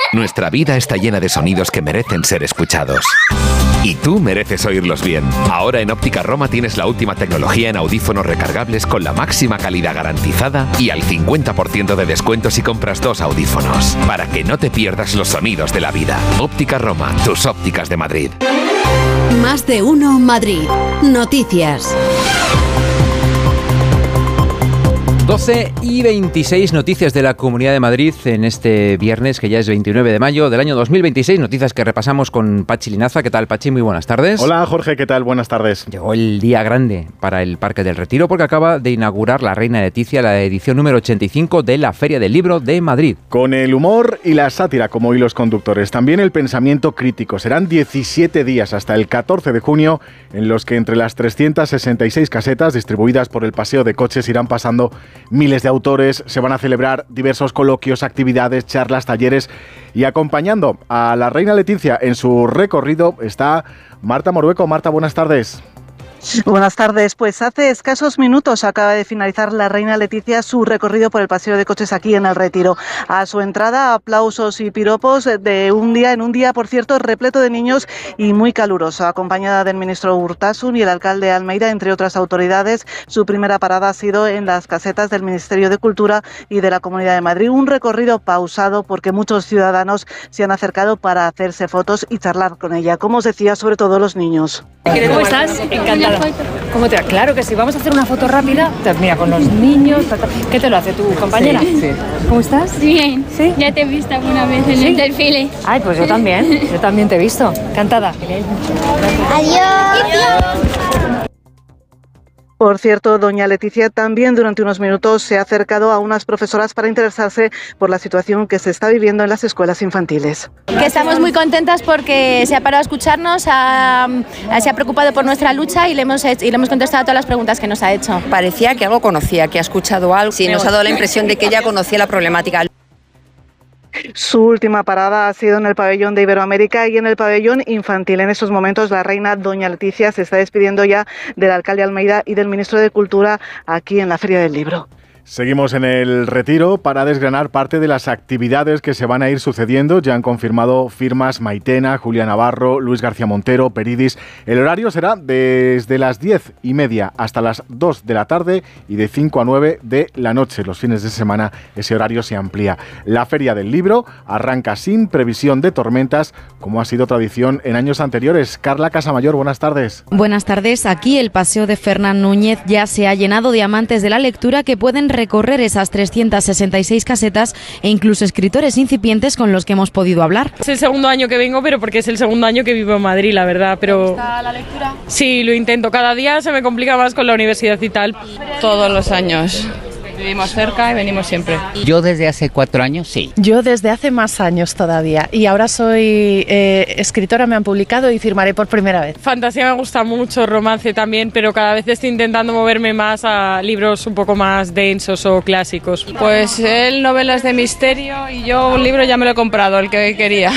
Nuestra vida está llena de sonidos que merecen ser escuchados. Y tú mereces oírlos bien. Ahora en Óptica Roma tienes la última tecnología en audífonos recargables con la máxima calidad garantizada y al 50% de descuento si compras 2 audífonos. Para que no te pierdas los sonidos de la vida. Óptica Roma, tus ópticas de Madrid. Más de uno Madrid. Noticias. 12:26 noticias de la Comunidad de Madrid en este viernes, que ya es 29 de mayo del año 2026. Noticias que repasamos con Pachi Linaza. ¿Qué tal, Pachi? Muy buenas tardes. Hola, Jorge. ¿Qué tal? Buenas tardes. Llegó el día grande para el Parque del Retiro porque acaba de inaugurar la Reina Leticia la edición número 85 de la Feria del Libro de Madrid. Con el humor y la sátira como hilos conductores, también el pensamiento crítico. Serán 17 días hasta el 14 de junio en los que entre las 366 casetas distribuidas por el paseo de coches irán pasando miles de autores, se van a celebrar diversos coloquios, actividades, charlas, talleres y acompañando a la Reina Leticia en su recorrido está Marta Morueco. Marta, buenas tardes. Buenas tardes. Pues hace escasos minutos acaba de finalizar la Reina Leticia su recorrido por el paseo de coches aquí en el Retiro. A su entrada, aplausos y piropos en un día, por cierto, repleto de niños y muy caluroso, acompañada del ministro Urtasun y el alcalde de Almeida, entre otras autoridades. Su primera parada ha sido en las casetas del Ministerio de Cultura y de la Comunidad de Madrid. Un recorrido pausado porque muchos ciudadanos se han acercado para hacerse fotos y charlar con ella. Como os decía, sobre todo los niños. ¿Cómo estás? Encantada. ¿Cómo te va? Claro que sí, vamos a hacer una foto rápida. Mira, con los niños. ¿Qué te lo hace tu compañera? Sí. ¿Cómo estás? Bien. ¿Sí? Ya te he visto alguna vez en el desfile. Ay, pues yo también te he visto. Encantada. Adiós. Por cierto, doña Leticia también durante unos minutos se ha acercado a unas profesoras para interesarse por la situación que se está viviendo en las escuelas infantiles. Que estamos muy contentas porque se ha parado a escucharnos, se ha preocupado por nuestra lucha y le hemos contestado a todas las preguntas que nos ha hecho. Parecía que algo conocía, que ha escuchado algo. Sí, nos ha dado la impresión de que ella conocía la problemática. Su última parada ha sido en el pabellón de Iberoamérica y en el pabellón infantil. En estos momentos la reina doña Leticia se está despidiendo ya del alcalde Almeida y del ministro de Cultura aquí en la Feria del Libro. Seguimos en el Retiro para desgranar parte de las actividades que se van a ir sucediendo. Ya han confirmado firmas Maitena, Julia Navarro, Luis García Montero, Peridis. El horario será desde las 10:30 hasta las 2 de la tarde y de 5 a 9 de la noche. Los fines de semana ese horario se amplía. La Feria del Libro arranca sin previsión de tormentas, como ha sido tradición en años anteriores. Carla Casamayor, buenas tardes. Buenas tardes. Aquí el paseo de Fernán Núñez ya se ha llenado de amantes de la lectura que pueden recorrer esas 366 casetas e incluso escritores incipientes con los que hemos podido hablar. Es el segundo año que vengo, pero porque es el segundo año que vivo en Madrid, la verdad. Pero ¿te gusta la lectura? Sí, lo intento. Cada día se me complica más con la universidad y tal. Todos los años. Vivimos cerca y venimos siempre. Yo desde hace 4 años, sí. Yo desde hace más años todavía. Y ahora soy escritora, me han publicado y firmaré por primera vez. Fantasía me gusta mucho, romance también, pero cada vez estoy intentando moverme más a libros un poco más densos o clásicos. Pues él novelas de misterio y yo un libro ya me lo he comprado, el que quería.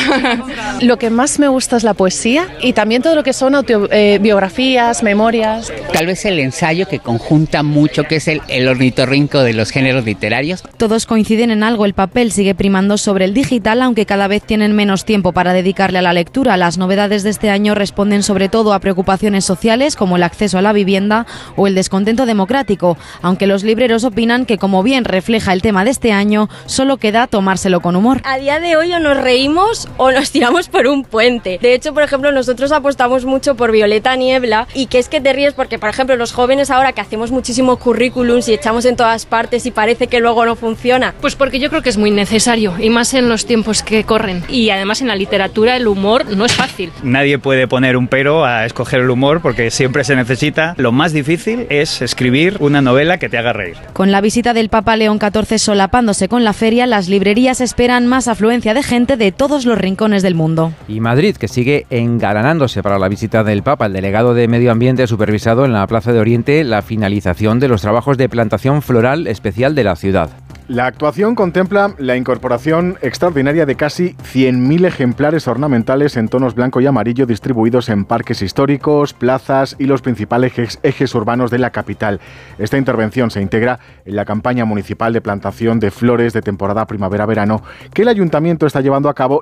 Lo que más me gusta es la poesía y también todo lo que son biografías, memorias. Tal vez el ensayo que conjunta mucho, que es el ornitorrinco de los géneros literarios. Todos coinciden en algo, el papel sigue primando sobre el digital, aunque cada vez tienen menos tiempo para dedicarle a la lectura. Las novedades de este año responden sobre todo a preocupaciones sociales como el acceso a la vivienda o el descontento democrático, aunque los libreros opinan que, como bien refleja el tema de este año, solo queda tomárselo con humor. A día de hoy o nos reímos o nos tiramos por un puente. De hecho, por ejemplo, nosotros apostamos mucho por Violeta Niebla y que es que te ríes porque, por ejemplo, los jóvenes ahora que hacemos muchísimos currículums y echamos en todas partes y parece que luego no funciona. Pues porque yo creo que es muy necesario y más en los tiempos que corren. Y además en la literatura el humor no es fácil. Nadie puede poner un pero a escoger el humor porque siempre se necesita. Lo más difícil es escribir una novela que te haga reír. Con la visita del Papa León XIV solapándose con la feria, las librerías esperan más afluencia de gente de todos los rincones del mundo. Y Madrid, que sigue engalanándose para la visita del Papa. El delegado de Medio Ambiente ha supervisado en la Plaza de Oriente la finalización de los trabajos de plantación floral especial de la ciudad. La actuación contempla la incorporación extraordinaria de casi 100.000 ejemplares ornamentales en tonos blanco y amarillo distribuidos en parques históricos, plazas y los principales ejes urbanos de la capital. Esta intervención se integra en la campaña municipal de plantación de flores de temporada primavera-verano que el ayuntamiento está llevando a cabo